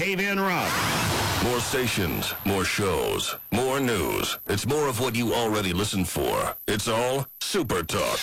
Dave and Rob. More stations, more shows, more news. It's more of what you already listen for. It's all Super Talk.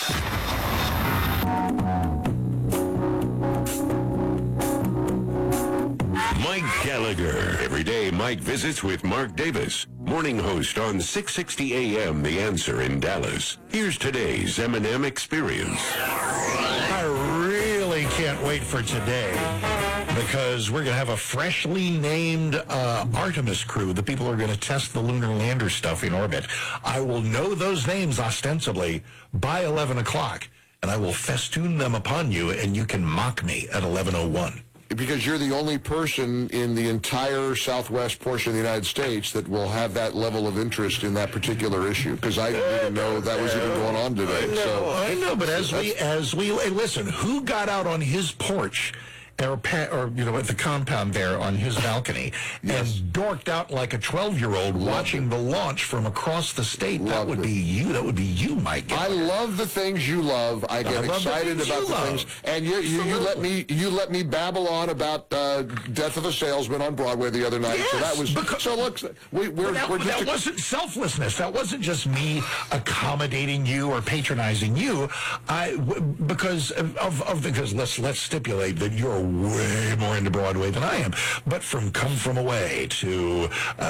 Mike Gallagher. Every day, Mike visits with Mark Davis, morning host on 660 AM The Answer in Dallas. Here's today's M&M Experience. I really can't wait for today because we're going to have a freshly named Artemis crew, the people who are going to test the lunar lander stuff in orbit. I will know those names ostensibly by 11 o'clock, and I will festoon them upon you, and you can mock me at 11:01. Because you're the only person in the entire southwest portion of the United States that will have that level of interest in that particular issue. Because I didn't even know that was even going on today. I know, but as we listen, who got out on his porch or at the compound there on his balcony and dorked out like a 12-year-old watching the launch from across the state? That would be you. That would be you, Mike. I love the things you love. I get excited about the things, and you let me babble on about Death of a Salesman on Broadway the other night. Yes, so that was that wasn't selflessness. That wasn't just me accommodating you or patronizing you. Because let's stipulate that you're way more into Broadway than I am. But from Come From Away to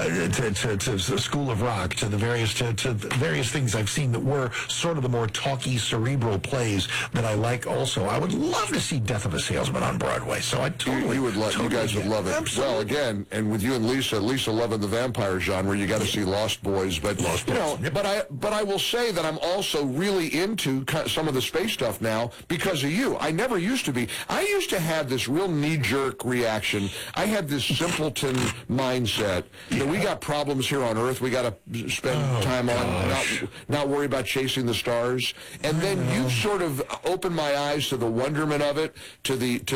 School of Rock to the various things I've seen that were sort of the more talky, cerebral plays that I like also. I would love to see Death of a Salesman on Broadway. So I totally you guys would love it. Absolutely. Well, again, and with you and Lisa loving the vampire genre, you got to see Lost Boys. But but I will say that I'm also really into some of the space stuff now because of you. I never used to be. I used to have this real knee-jerk reaction. I had this simpleton mindset that we got problems here on Earth. We got to spend time on, not worry about chasing the stars. And then you sort of opened my eyes to the wonderment of it, to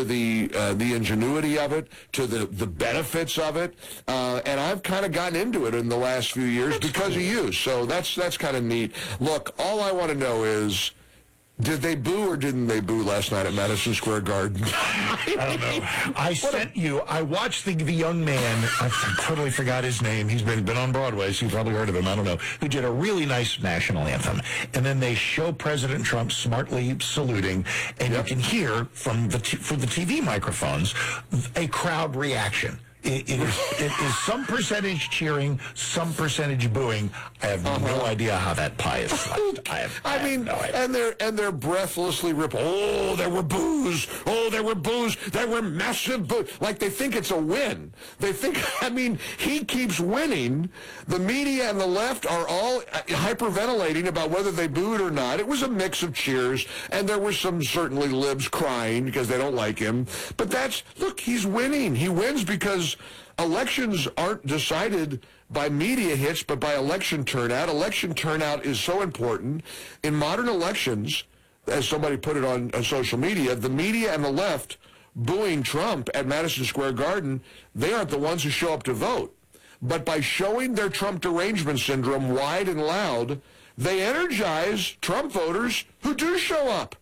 the ingenuity of it, to the benefits of it. And I've kind of gotten into it in the last few years because of you. So that's kind of neat. Look, all I want to know is, did they boo or didn't they boo last night at Madison Square Garden? I don't know. I watched the young man, I totally forgot his name. He's been on Broadway, so you've probably heard of him, I don't know, who did a really nice national anthem. And then they show President Trump smartly saluting, and you can hear from the TV microphones a crowd reaction. It is some percentage cheering, some percentage booing. I have no idea how that pie is sliced. I have no idea. And they're breathlessly ripping. Oh, there were boos. Oh, there were boos. There were massive boos. Like they think it's a win. They think, he keeps winning. The media and the left are all hyperventilating about whether they booed or not. It was a mix of cheers, and there were some certainly libs crying because they don't like him. But look, he's winning. He wins because elections aren't decided by media hits, but by election turnout. Election turnout is so important. In modern elections, as somebody put it on social media, the media and the left booing Trump at Madison Square Garden, they aren't the ones who show up to vote. But by showing their Trump derangement syndrome wide and loud, they energize Trump voters who do show up.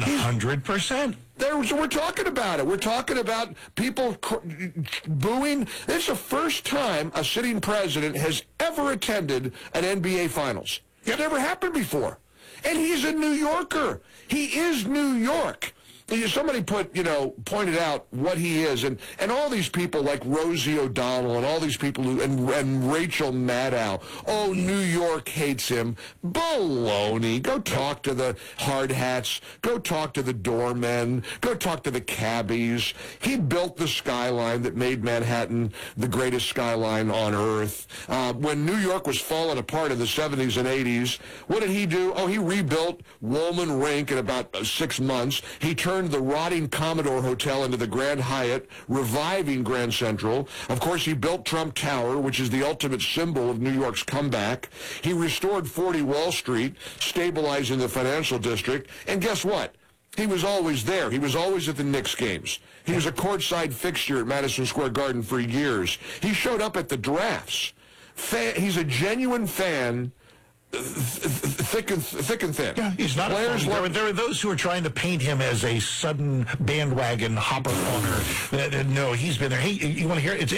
100%. We're talking about it. We're talking about people booing. It's the first time a sitting president has ever attended an NBA Finals. It never happened before. And he's a New Yorker. He is New York. Somebody pointed out what he is, and all these people like Rosie O'Donnell and all these people and Rachel Maddow. Oh, New York hates him. Baloney. Go talk to the hard hats. Go talk to the doormen. Go talk to the cabbies. He built the skyline that made Manhattan the greatest skyline on Earth. When New York was falling apart in the 70s and 80s, what did he do? Oh, he rebuilt Woolman Rink in about 6 months. He turned the rotting Commodore Hotel into the Grand Hyatt, reviving Grand Central. Of course, he built Trump Tower, which is the ultimate symbol of New York's comeback. He restored 40 Wall Street, stabilizing the financial district. And guess what? He was always there. He was always at the Knicks games. He was a courtside fixture at Madison Square Garden for years. He showed up at the drafts. He's a genuine fan. Thick and thin. Yeah, he's not Players there are those who are trying to paint him as a sudden bandwagon hopper owner. No, he's been there. Hey, you want to hear it?